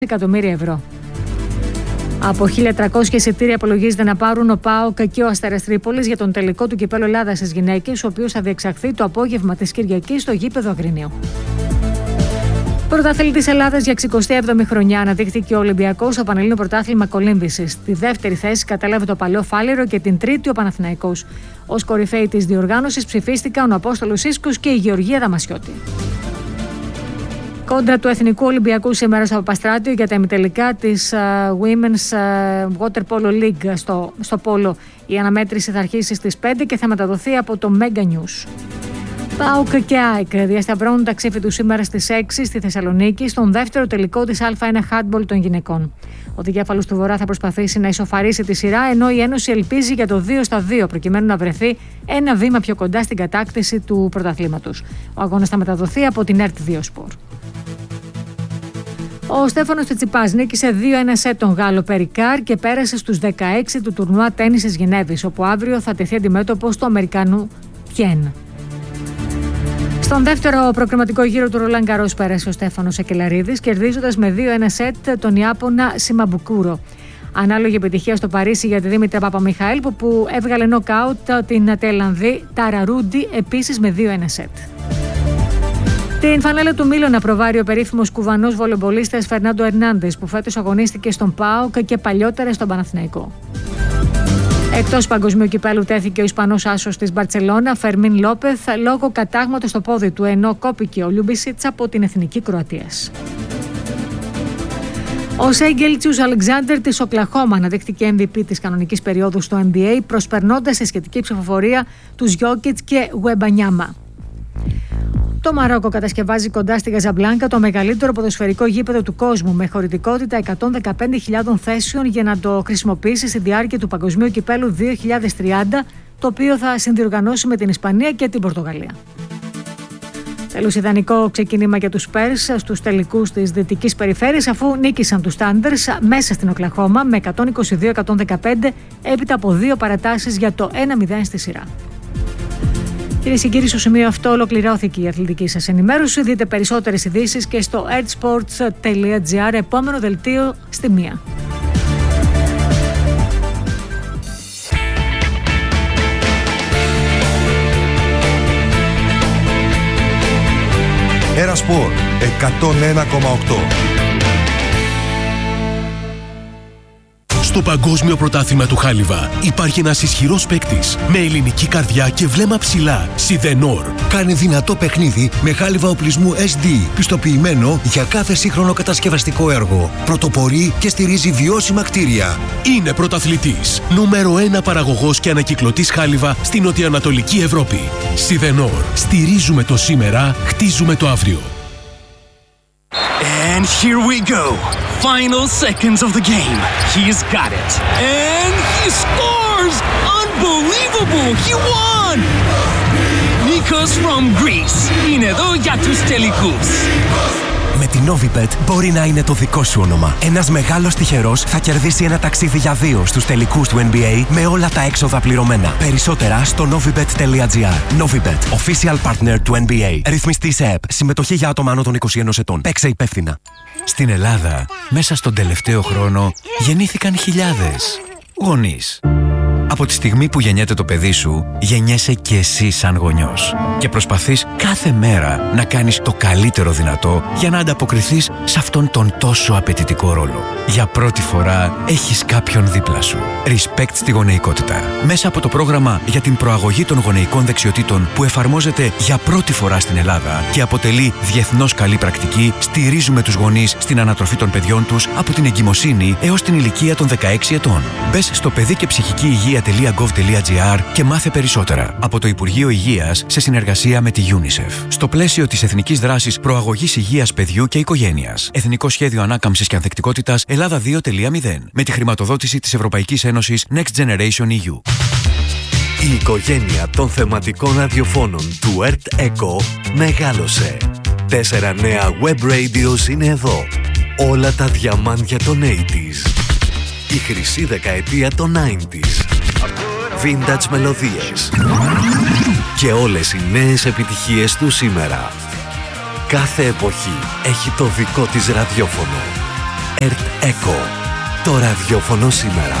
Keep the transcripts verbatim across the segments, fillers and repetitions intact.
εκατομμύρια ευρώ. Από χίλια τριακόσια εισιτήρια υπολογίζεται να πάρουν ο ΠΑΟΚ και ο Αστέρας Τρίπολης για τον τελικό του κυπέλλου Ελλάδας στις γυναίκες, ο οποίος θα διεξαχθεί το απόγευμα της Κυριακής στο γήπεδο Αγρινίου. Πρωταθλητής Ελλάδας για εξηκοστή έβδομη χρονιά αναδείχθηκε ο Ολυμπιακός στο Πανελλήνιο Πρωτάθλημα Κολύμβησης. Τη δεύτερη θέση κατέλαβε το Παλαιό Φάληρο και την τρίτη ο Παναθηναϊκός. Ως κορυφαίοι της διοργάνωσης ψηφίστηκαν ο Απόστολος Ίσκος και η Γεωργία Δαμασιώτη. Κόντρα του Εθνικού Ολυμπιακού σήμερα στο Παπαστράτιο για τα ημιτελικά της uh, Women's uh, Water Polo League στο, στο Πόλο. Η αναμέτρηση θα αρχίσει στις πέντε και θα μεταδοθεί από το Mega News. ΠΑΟΚ και ΑΕΚ διασταυρώνουν τα ξέφη του σήμερα στις έξι στη Θεσσαλονίκη στον δεύτερο τελικό της Α ένα Handball των γυναικών. Ο δικέφαλος του Βορρά θα προσπαθήσει να ισοφαρίσει τη σειρά, ενώ η Ένωση ελπίζει για το δύο στα δύο προκειμένου να βρεθεί ένα βήμα πιο κοντά στην κατάκτηση του πρωταθλήματος. Ο αγώνας θα μεταδοθεί από την ΕΡΤ δύο Σπορ. Ο Στέφανος Τσιτσιπάς νίκησε δύο ένα σετ τον Γάλλο Περικάρ και πέρασε στους δεκαέξι του τουρνουά τένις της Γενέβης, όπου αύριο θα τεθεί αντιμέτωπος του Αμερικανού Τιέν. Στον δεύτερο προκριματικό γύρο του Ρολάν Γκαρός πέρασε ο Στέφανος Ακελαρίδης, κερδίζοντας με δύο ένα σετ τον Ιάπωνα Σιμαμπουκούρο. Ανάλογη επιτυχία στο Παρίσι για τη Δήμητρα Παπαμιχαήλ, που έβγαλε νοκάουτ την Ταϊλανδή Ταραρούντι επίσης με δύο ένα σετ. Την φανέλα του Μίλωνα προβάρει ο περίφημος κουβανός βολεμπολίστας Φερνάντο Ερνάντες, που φέτος αγωνίστηκε στον ΠΑΟΚ και παλιότερα στον Παναθηναϊκό. Εκτός παγκοσμίου κυπέλου τέθηκε ο Ισπανός άσος της Μπαρτσελώνα, Φερμίν Λόπεθ, λόγω κατάγματος στο πόδι του, ενώ κόπηκε ο Λιούμπισιτς από την Εθνική Κροατίας. Ο Σέι Γκίλτζιους Αλεξάνδερ της Οκλαχώμα αναδείχθηκε εμ βι πι της κανονικής περίοδου στο Εν Μπι Έι, προσπερνώντας σε σχετική ψηφοφορία τους Γιόκιτς και Γουεμπανιάμα. Το Μαρόκο κατασκευάζει κοντά στη Καζαμπλάνκα το μεγαλύτερο ποδοσφαιρικό γήπεδο του κόσμου, με χωρητικότητα εκατόν δεκαπέντε χιλιάδων θέσεων, για να το χρησιμοποιήσει στη διάρκεια του Παγκοσμίου Κυπέλλου δύο χιλιάδες τριάντα, το οποίο θα συνδιοργανώσει με την Ισπανία και την Πορτογαλία. Τέλος, ιδανικό ξεκίνημα για τους Spurs στους τελικούς της Δυτικής Περιφέρειας, αφού νίκησαν τους Thunders μέσα στην Οκλαχώμα με εκατόν είκοσι δύο εκατόν δεκαπέντε, έπειτα από δύο παρατάσεις για το ένα μηδέν στη σειρά. Κυρίες και κύριοι, στο σημείο αυτό ολοκληρώθηκε η αθλητική σας ενημέρωση. Δείτε περισσότερες ειδήσεις και στο ertsports τελεία gr, επόμενο δελτίο στη μία. Έρα Σπορ εκατόν ένα κόμμα οκτώ. Στο Παγκόσμιο Πρωτάθλημα του Χάλιβα υπάρχει ένας ισχυρός παίκτης με ελληνική καρδιά και βλέμμα ψηλά. Σιδενόρ. Κάνει δυνατό παιχνίδι με χάλιβα οπλισμού ες ντι, πιστοποιημένο για κάθε σύγχρονο κατασκευαστικό έργο. Πρωτοπορεί και στηρίζει βιώσιμα κτίρια. Είναι πρωταθλητής. Νούμερο ένα παραγωγός και ανακυκλωτής χάλιβα στην νοτιοανατολική Ευρώπη. Σιδενόρ. Στηρίζουμε το σήμερα, χτίζουμε το αύριο. And here we go. Final seconds of the game. He's got it. And he scores! Unbelievable! He won! Nikos from Greece. Είναι εδώ για τους τελικούς. Με την Novibet μπορεί να είναι το δικό σου όνομα. Ένας μεγάλος τυχερός θα κερδίσει ένα ταξίδι για δύο στους τελικούς του Εν Μπι Έι με όλα τα έξοδα πληρωμένα. Περισσότερα στο novibet τελεία gr. Novibet, official partner του Εν Μπι Έι. Ρυθμιστή σε ΕΠ. Συμμετοχή για άτομα άνω των είκοσι ενός ετών. Παίξε υπεύθυνα. Στην Ελλάδα, μέσα στον τελευταίο χρόνο, γεννήθηκαν χιλιάδες γονείς. Από τη στιγμή που γεννιέται το παιδί σου, γεννιέσαι και εσύ σαν γονιός. Και προσπαθείς κάθε μέρα να κάνεις το καλύτερο δυνατό για να ανταποκριθείς σε αυτόν τον τόσο απαιτητικό ρόλο. Για πρώτη φορά έχεις κάποιον δίπλα σου. Respect στη γονεϊκότητα. Μέσα από το πρόγραμμα για την προαγωγή των γονεϊκών δεξιοτήτων που εφαρμόζεται για πρώτη φορά στην Ελλάδα και αποτελεί διεθνώς καλή πρακτική, στηρίζουμε τους γονείς στην ανατροφή των παιδιών τους από την εγκυμοσύνη έως την ηλικία των δεκαέξι ετών. Μπες στο παιδί και ψυχική υγεία τελεία γκοβ τελεία τζι άρ και μάθε περισσότερα από το Υπουργείο Υγείας σε συνεργασία με τη UNICEF. Στο πλαίσιο της Εθνικής Δράσης Προαγωγής Υγείας Παιδιού και Οικογένειας. Εθνικό Σχέδιο Ανάκαμψης και Ανθεκτικότητας Ελλάδα δύο κόμμα μηδέν. Με τη χρηματοδότηση της Ευρωπαϊκής Ένωσης Next Generation ι γιου. Η οικογένεια των θεματικών ραδιοφώνων του ΕΡΤ Echo μεγάλωσε. Τέσσερα νέα web radios είναι εδώ. Όλα τα διαμάντια των ογδόντα. Η χρυσή δεκαετία των ενενήντα. Vintage μελωδίες. Και όλες οι νέες επιτυχίες του σήμερα. Κάθε εποχή έχει το δικό της ραδιόφωνο. Echo. Το ραδιόφωνο σήμερα.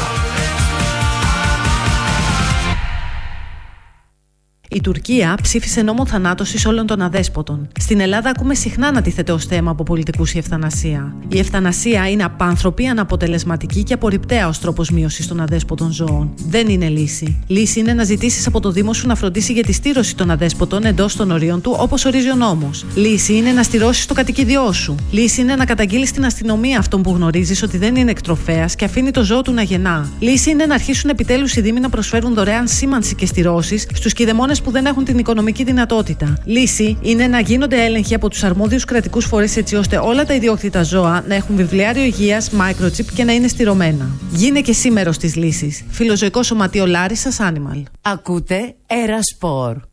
Η Τουρκία ψήφισε νόμο θανάτωσης όλων των αδέσποτων. Στην Ελλάδα ακούμε συχνά να τίθεται ως θέμα από πολιτικούς η ευθανασία. Η ευθανασία είναι απάνθρωπη, αναποτελεσματική και απορριπταία ως τρόπος μείωσης των αδέσποτων ζώων. Δεν είναι λύση. Λύση είναι να ζητήσεις από το Δήμο σου να φροντίσει για τη στήρωση των αδέσποτων εντός των ορίων του, όπως ορίζει ο νόμος. Λύση είναι να στηρώσεις το κατοικίδιό σου. Λύση είναι να καταγγείλεις στην αστυνομία αυτόν που γνωρίζεις ότι δεν είναι εκτροφέας και αφήνει το ζώο του να γεννά. Λύση είναι να αρχίσουν επιτέλους οι Δήμοι να προσφέρουν δωρεάν σήμανση και στηρώσεις στους κηδεμόνες που δεν έχουν την οικονομική δυνατότητα. Λύση είναι να γίνονται έλεγχοι από τους αρμόδιους κρατικούς φορείς έτσι ώστε όλα τα ιδιόκτητα ζώα να έχουν βιβλιάριο υγείας, microchip και να είναι στηρωμένα. Γίνε και σήμερος της λύσης. Φιλοζωικό Σωματείο Λάρισσας Animal. Ακούτε Era Sport.